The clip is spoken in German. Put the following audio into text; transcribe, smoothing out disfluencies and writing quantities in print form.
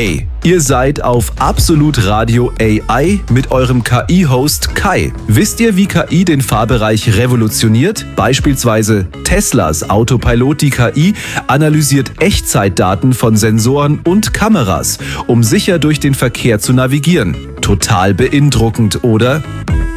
Hey, ihr seid auf Absolut Radio AI mit eurem KI-Host Kai. Wisst ihr, wie KI den Fahrbereich revolutioniert? Beispielsweise Teslas Autopilot, die KI, analysiert Echtzeitdaten von Sensoren und Kameras, um sicher durch den Verkehr zu navigieren. Total beeindruckend, oder?